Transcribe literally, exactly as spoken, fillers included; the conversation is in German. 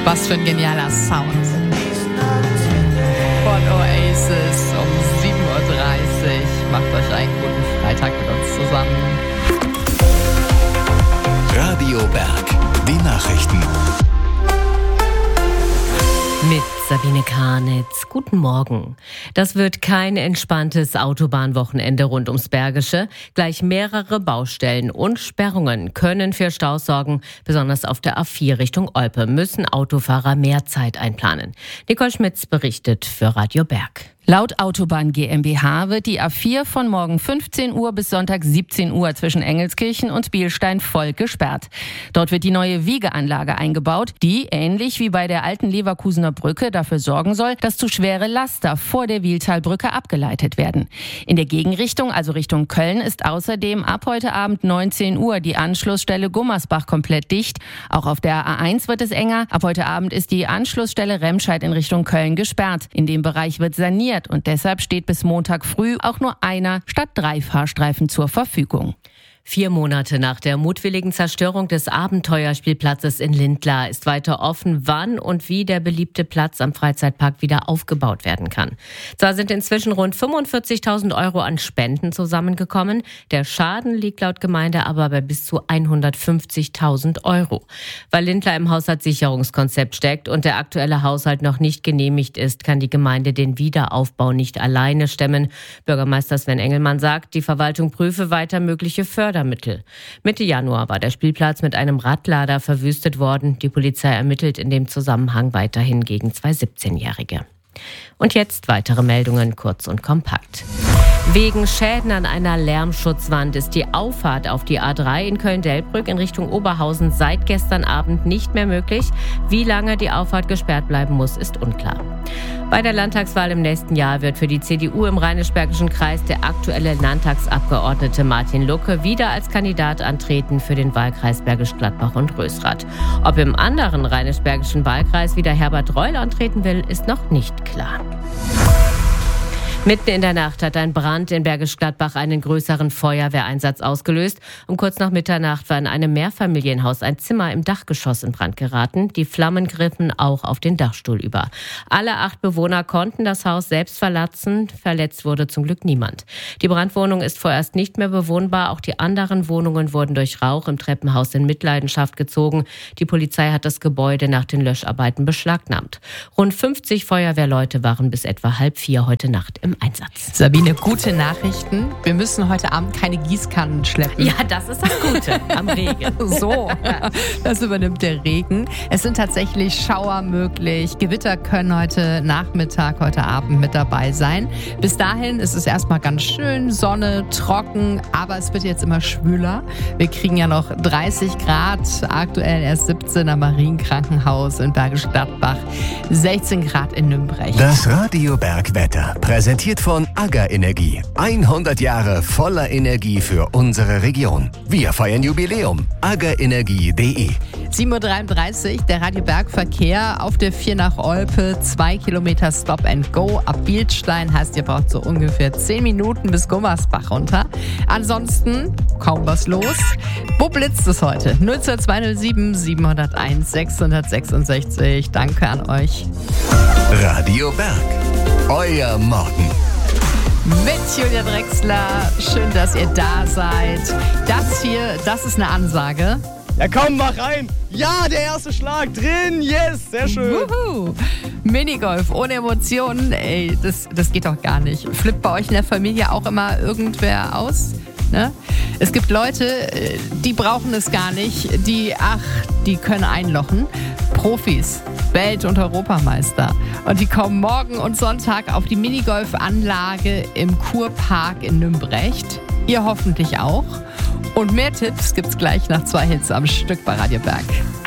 Was für ein genialer Sound. Von Oasis um sieben Uhr dreißig. Macht euch einen guten Freitag mit uns zusammen. Radio Berg, die Nachrichten. Mit Sabine Karnitz. Guten Morgen. Das wird kein entspanntes Autobahnwochenende rund ums Bergische. Gleich mehrere Baustellen und Sperrungen können für Staus sorgen. Besonders auf der A vier Richtung Olpe müssen Autofahrer mehr Zeit einplanen. Nicole Schmitz berichtet für Radio Berg. Laut Autobahn GmbH wird die A vier von morgen fünfzehn Uhr bis Sonntag siebzehn Uhr zwischen Engelskirchen und Bielstein voll gesperrt. Dort wird die neue Wiegeanlage eingebaut, die, ähnlich wie bei der alten Leverkusener Brücke, dafür sorgen soll, dass zu schwere Laster vor der Wiehltalbrücke abgeleitet werden. In der Gegenrichtung, also Richtung Köln, ist außerdem ab heute Abend neunzehn Uhr die Anschlussstelle Gummersbach komplett dicht. Auch auf der A eins wird es enger. Ab heute Abend ist die Anschlussstelle Remscheid in Richtung Köln gesperrt. In dem Bereich wird saniert. Und deshalb steht bis Montag früh auch nur einer statt drei Fahrstreifen zur Verfügung. Vier Monate nach der mutwilligen Zerstörung des Abenteuerspielplatzes in Lindlar ist weiter offen, wann und wie der beliebte Platz am Freizeitpark wieder aufgebaut werden kann. Zwar sind inzwischen rund fünfundvierzigtausend Euro an Spenden zusammengekommen, der Schaden liegt laut Gemeinde aber bei bis zu hundertfünfzigtausend Euro. Weil Lindlar im Haushaltssicherungskonzept steckt und der aktuelle Haushalt noch nicht genehmigt ist, kann die Gemeinde den Wiederaufbau nicht alleine stemmen. Bürgermeister Sven Engelmann sagt, die Verwaltung prüfe weiter mögliche Fördermittel. Mitte Januar war der Spielplatz mit einem Radlader verwüstet worden. Die Polizei ermittelt in dem Zusammenhang weiterhin gegen zwei siebzehnjährige. Und jetzt weitere Meldungen, kurz und kompakt. Wegen Schäden an einer Lärmschutzwand ist die Auffahrt auf die A drei in Köln-Delbrück in Richtung Oberhausen seit gestern Abend nicht mehr möglich. Wie lange die Auffahrt gesperrt bleiben muss, ist unklar. Bei der Landtagswahl im nächsten Jahr wird für die C D U im Rheinisch-Bergischen Kreis der aktuelle Landtagsabgeordnete Martin Lucke wieder als Kandidat antreten für den Wahlkreis Bergisch Gladbach und Rösrath. Ob im anderen Rheinisch-Bergischen Wahlkreis wieder Herbert Reul antreten will, ist noch nicht klar. Mitten in der Nacht hat ein Brand in Bergisch Gladbach einen größeren Feuerwehreinsatz ausgelöst. Um kurz nach Mitternacht war in einem Mehrfamilienhaus ein Zimmer im Dachgeschoss in Brand geraten. Die Flammen griffen auch auf den Dachstuhl über. Alle acht Bewohner konnten das Haus selbst verlassen. Verletzt wurde zum Glück niemand. Die Brandwohnung ist vorerst nicht mehr bewohnbar. Auch die anderen Wohnungen wurden durch Rauch im Treppenhaus in Mitleidenschaft gezogen. Die Polizei hat das Gebäude nach den Löscharbeiten beschlagnahmt. Rund fünfzig Feuerwehrleute waren bis etwa halb vier heute Nacht im Einsatz. Sabine, gute Nachrichten. Wir müssen heute Abend keine Gießkannen schleppen. Ja, das ist das Gute am Regen. So, das übernimmt der Regen. Es sind tatsächlich Schauer möglich. Gewitter können heute Nachmittag, heute Abend mit dabei sein. Bis dahin ist es erstmal ganz schön, Sonne, trocken, aber es wird jetzt immer schwüler. Wir kriegen ja noch dreißig Grad, aktuell erst siebzehn am Marienkrankenhaus in Bergisch Gladbach, sechzehn Grad in Nürnberg. Das Radio Berg Wetter, präsentiert von AGA Energie. hundert Jahre voller Energie für unsere Region. Wir feiern Jubiläum. aga energie punkt de. sieben Uhr dreiunddreißig, der Radio Berg Verkehr auf der vier nach Olpe. Zwei Kilometer Stop and Go ab Bielstein. Heißt, ihr braucht so ungefähr zehn Minuten bis Gummersbach runter. Ansonsten kaum was los. Wo blitzt es heute? null zwei zwei null sieben sieben null eins sechs sechs sechs. Danke an euch. Radio Berg. Euer Morgen. Mit Julia Drechsler. Schön, dass ihr da seid. Das hier, das ist eine Ansage. Ja komm, mach rein. Ja, der erste Schlag drin. Yes, sehr schön. Wuhu. Minigolf ohne Emotionen. Ey, das, das geht doch gar nicht. Flippt bei euch in der Familie auch immer irgendwer aus? Ne? Es gibt Leute, die brauchen es gar nicht. Die, ach, die können einlochen. Profis, Welt- und Europameister. Und die kommen morgen und Sonntag auf die Minigolfanlage im Kurpark in Nümbrecht. Ihr hoffentlich auch. Und mehr Tipps gibt's gleich nach zwei Hits am Stück bei Radio Berg.